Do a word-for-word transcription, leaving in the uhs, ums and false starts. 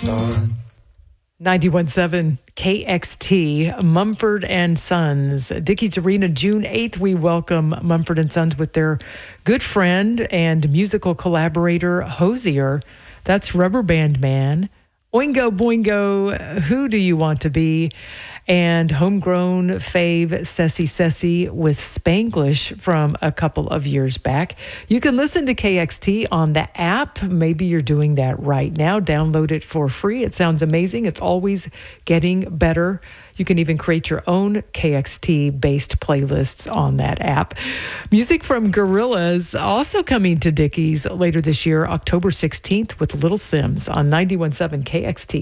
start. ninety-one point seven K X T, Mumford and Sons. Dickies Arena, June eighth, we welcome Mumford and Sons with their good friend and musical collaborator, Hozier. That's Rubber Band Man. Oingo Boingo, Who Do You Want to Be? And homegrown fave Ceci Ceci with Spanglish from a couple of years back. You can listen to K X T on the app. Maybe you're doing that right now. Download it for free. It sounds amazing. It's always getting better. You can even create your own K X T-based playlists on that app. Music from Gorillaz also coming to Dickies later this year, October sixteenth with Little Sims on ninety-one point seven K X T.